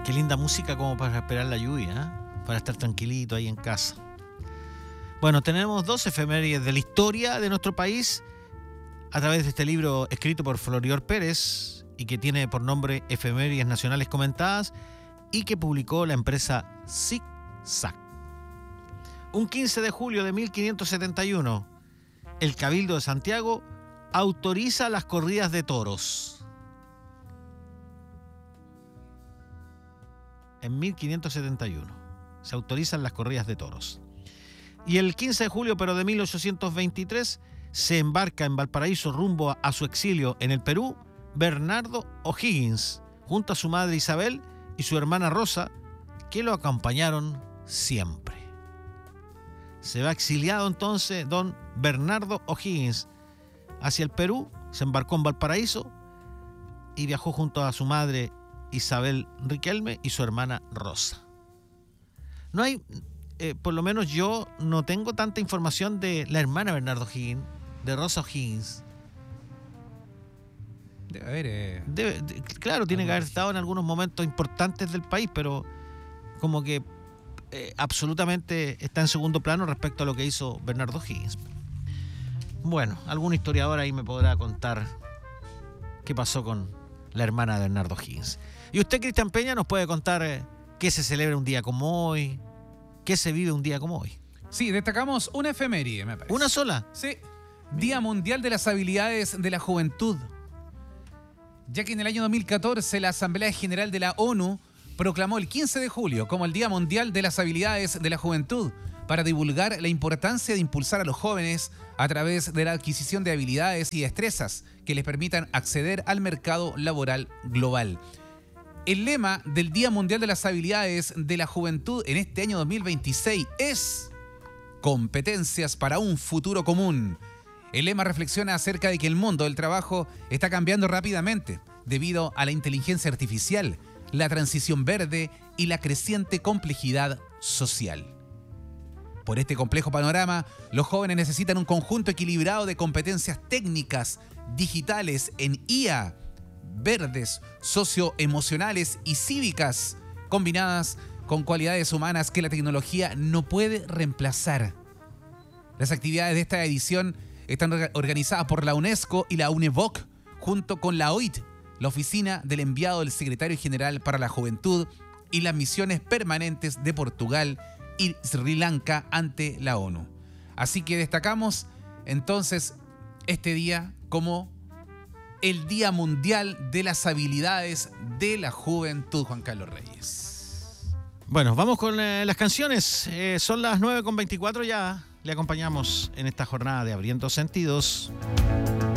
Qué linda música como para esperar la lluvia, ¿eh? Para estar tranquilito ahí en casa. Bueno, tenemos 2 efemérides de la historia de nuestro país a través de este libro escrito por Florior Pérez y que tiene por nombre Efemérides Nacionales Comentadas y que publicó la empresa Zig-Zag. Un 15 de julio de 1571, el Cabildo de Santiago autoriza las corridas de toros. En 1571 se autorizan las corridas de toros. Y el 15 de julio, pero de 1823, se embarca en Valparaíso rumbo a su exilio en el Perú, Bernardo O'Higgins, junto a su madre Isabel y su hermana Rosa, que lo acompañaron siempre. Se va exiliado entonces don Bernardo O'Higgins hacia el Perú, se embarcó en Valparaíso y viajó junto a su madre Isabel Riquelme y su hermana Rosa. No hay, por lo menos yo no tengo tanta información de la hermana Bernardo O'Higgins, de Rosa O'Higgins. Debe haber... Claro, tiene que haber estado en algunos momentos importantes del país, pero como que absolutamente está en segundo plano respecto a lo que hizo Bernardo O'Higgins. Bueno, algún historiador ahí me podrá contar qué pasó con la hermana de Bernardo O'Higgins. Y usted, Cristian Peña, nos puede contar qué se celebra un día como hoy, qué se vive un día como hoy. Sí, destacamos una efeméride, me parece. ¿Una sola? Sí. Día Mundial de las Habilidades de la Juventud. Ya que en el año 2014 la Asamblea General de la ONU proclamó el 15 de julio como el Día Mundial de las Habilidades de la Juventud para divulgar la importancia de impulsar a los jóvenes a través de la adquisición de habilidades y destrezas que les permitan acceder al mercado laboral global. El lema del Día Mundial de las Habilidades de la Juventud en este año 2026 es Competencias para un futuro común. El lema reflexiona acerca de que el mundo del trabajo está cambiando rápidamente debido a la inteligencia artificial, la transición verde y la creciente complejidad social. Por este complejo panorama, los jóvenes necesitan un conjunto equilibrado de competencias técnicas, digitales, en IA, verdes, socioemocionales y cívicas, combinadas con cualidades humanas que la tecnología no puede reemplazar. Las actividades de esta edición están organizadas por la UNESCO y la UNEVOC, junto con la OIT, la Oficina del Enviado del Secretario General para la Juventud y las misiones permanentes de Portugal y Sri Lanka ante la ONU. Así que destacamos entonces este día como el Día Mundial de las Habilidades de la Juventud, Juan Carlos Reyes. Bueno, vamos con las canciones. Son las 9:24 ya. Le acompañamos en esta jornada de Abriendo Sentidos.